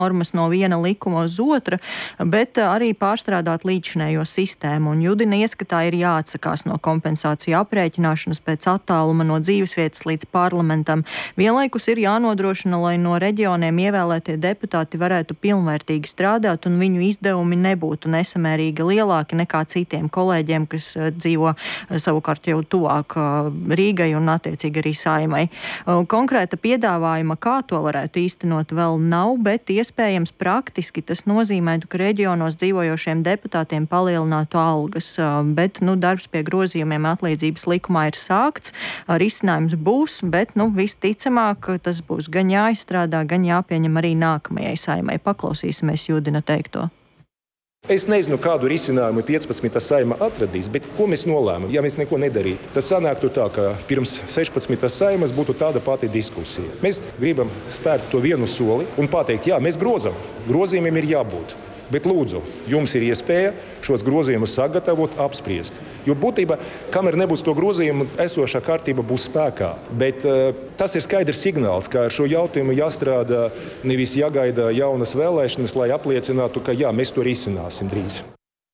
normas no viena likuma uz otra, bet arī pārstrādāt līdzinējo sistēmu. Un Judina ieskatā ir jāatsakās no kompensāciju aprēķināšanas pēc attāluma no dzīvesvietas līdz parlamentam. Vienlaikus ir jānodrošina, lai no reģioniem ievēlētie deputāti varētu pilnvērtīgi strādāt un viņu izdevumi nebūtu nesamērīgi lielāki nekā citiem kolēģiem, kas dzīvo savukārt jau tuvāk Rīgai un attiecīgi arī Saeimai. Konkrēta piedāvājuma, kā to varētu īstenot, vēl nav, bet iespējams praktiski tas nozīmētu, ka reģionos dzīvojošiem deputātiem palielinātu algas, bet darbs pie grozījumiem atlīdzības likumā ir sākts, risinājums būs, bet visticamāk tas būs gan jāizstrādā, gan jāpieņem arī nākamajai Saeimai. Paklausīsimies Judina teikto. Es nezinu, kādu risinājumu 15. Saeima atradīs, bet ko mēs nolēmām, ja mēs neko nedarītu? Tas sanāktu tā, ka pirms 16. Saimas būtu tāda pati diskusija. Mēs gribam spērt to vienu soli un pateikt, jā, mēs grozam, grozījumiem ir jābūt. Bet lūdzu, jums ir iespēja šos grozījumus sagatavot, apspriest. Jo būtībā, kamēr nebūs to grozījumu, esošā kārtība būs spēkā. Bet tas ir skaidrs signāls, ka ar šo jautājumu jāstrādā, nevis jāgaida jaunas vēlēšanas, lai apliecinātu, ka jā, mēs to risināsim drīz.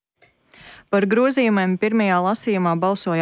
Par grozījumiem pirmajā lasījumā balsoja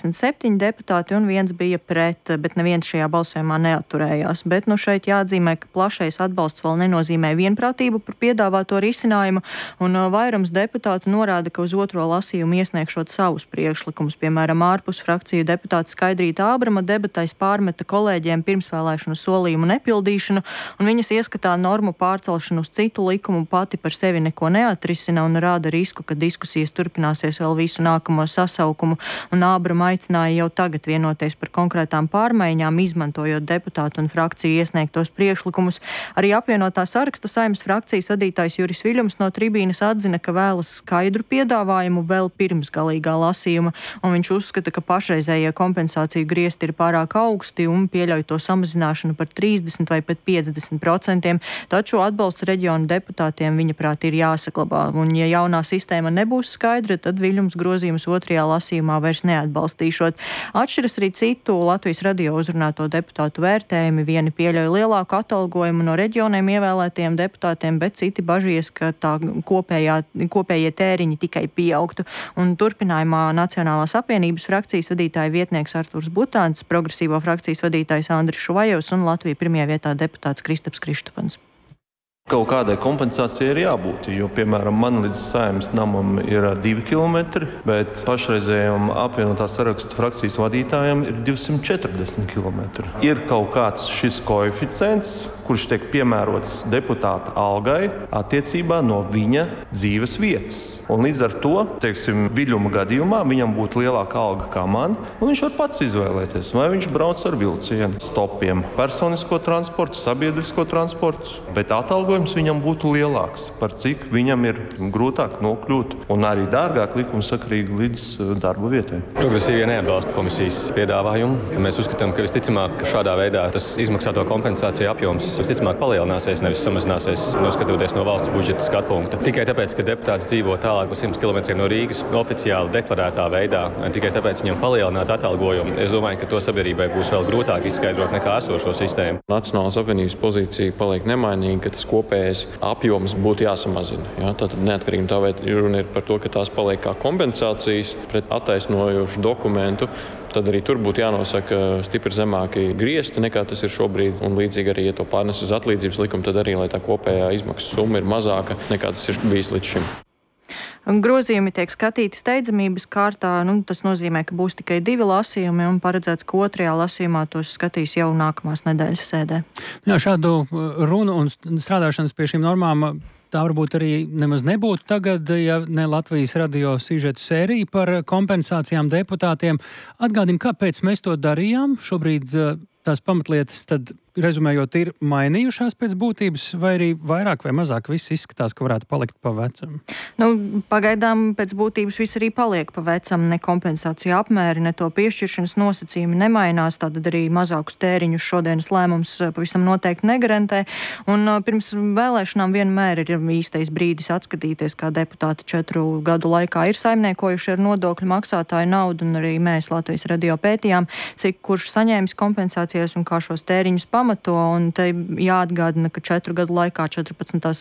87 deputāti un viens bija pret, bet neviens šajā balsojumā neatturējās. Bet šeit jāatzīmē, ka plašais atbalsts vēl nenozīmē vienprātību par piedāvāto risinājumu, un vairums deputātu norāda, ka uz otro lasījumu iesniegšot savus priekšlikumus. Piemēram, ārpus frakciju deputāta Skaidrīta Ābrama debatais pārmeta kolēģiem pirmsvēlēšanu solījumu nepildīšanu, un viņas ieskatā normu pārcelšanu uz citu likumu pati par sevi neko neatrisina un rāda risku, ka diskusijas turpinās vēl visu nākamo sasaukumu, un Ābrama aicināja jau tagad vienoties par konkrētām pārmaiņām, izmantojot deputātu un frakciju iesniegtos priekšlikumus. Arī apvienotā saraksta Saeimas frakcijas vadītājs Juris Viļums no tribīnes atzina, ka vēlas skaidru piedāvājumu vēl pirms galīgā lasījuma, un viņš uzskata, ka pašreizējie kompensāciju griezti ir pārāk augsti un pieļauj to samazināšanu par 30 vai pat 50%, taču atbalsts reģionu deputātiem viņa prāt ir jāsaglabā, un ja jaunā sistēma nebūs skaidra, tad Viļums grozījumus otrajā lasījumā vairs neatbalstīšot. Atšķiras arī citu Latvijas radio uzrunāto deputātu vērtējumi. Vieni pieļauj lielāku atalgojumu no reģioniem ievēlētiem deputātiem, bet citi bažījies, ka tā kopējie tēriņi tikai pieaugtu. Un turpinājumā Nacionālās apvienības frakcijas vadītāja vietnieks Arturs Butāns, progresīvo frakcijas vadītājs Andris Šuvajovs un Latvija pirmajā vietā deputāts Kristaps Krištupans. Kaut kādai kompensācijai ir jābūt, jo, piemēram, man līdz Saeimas namam ir 2 kilometri, bet pašreizējam apvienotā saraksta frakcijas vadītājiem ir 240 kilometri. Ir kaut kāds šis koeficients, kurš tiek piemērots deputāta algai attiecībā no viņa dzīves vietas. Un līdz ar to, teiksim, Viļuma gadījumā viņam būtu lielāka alga kā man, un viņš var pats izvēlēties, vai viņš brauc ar vilcienu, stopiem, personisko transportu, sabiedrisko transportu, bet atalgojums viņam būtu lielāks, par cik viņam ir grūtāk nokļūt un arī dārgāk likumsakarīgi līdz darba vietai. Progresīvie neatbalsta komisijas piedāvājumu. Mēs uzskatām, ka visticamāk, ka šādā veidā tas izmaksāto kompensāciju apjoms visticamāk palielināsies, nevis samazināsies, skatoties no valsts budžeta skatu punkta. Tikai tāpēc, ka deputāts dzīvo tālāk par 100 km no Rīgas, oficiāli deklarētā veidā, tikai tāpēc viņam palielināt atalgojumu. Es domāju, ka to sabiedrībai būs vēl grūtāk izskaidrot nekā esošo sistēmu. Nacionālās apvienības pozīcija paliek nemainīga, ka tas kopējais apjoms būtu jāsamazina. Ja? Tātad neatkarīgi tā vai runa ir par to, ka tās paliek kā kompensācijas pret attaisnojošu dokumentu, tad arī tur būtu jānosaka stipri zemāki griezti nekā tas ir šobrīd. Un līdzīgi arī, ja to pārnes uz atlīdzības likumu, tad arī, lai tā kopējā izmaksu summa ir mazāka nekā tas ir bijis līdz šim. Grozījumi tiek skatīti steidzamības kārtā. Tas nozīmē, ka būs tikai 2 lasījumi un paredzēts, ka 2. lasījumā tos skatīs jau nākamās nedēļas sēdē. Jā, šādu runu un strādāšanas pie šīm normām tā varbūt arī nemaz nebūtu tagad, ja ne Latvijas radio sižetu sērija par kompensācijām deputātiem. Atgādījum, kāpēc mēs to darījām. Šobrīd tās pamatlietas, tad rezumējot, ir mainījušās pēc būtības, vai arī vairāk vai mazāk viss izskatās, ka varētu palikt pa vecam? Pagaidām pēc būtības viss arī paliek pa vecam. Ne kompensāciju apmēri, ne to piešķiršanas nosacījumi nemainās, tātad arī mazākus tēriņus šodienas lēmums pavisam noteikti negarantē. Un pirms vēlēšanām vienmēr ir īstais brīdis atskatīties, kā deputāti 4 gadu laikā ir saimniekojuši ar nodokļu maksātāju naudu, un arī mēs Latvijas radio pētījām, cik kurš saņēmis kompensācijas un kā šos tēriņus pamato, un te jāatgādina, ka 4 gadu laikā 14.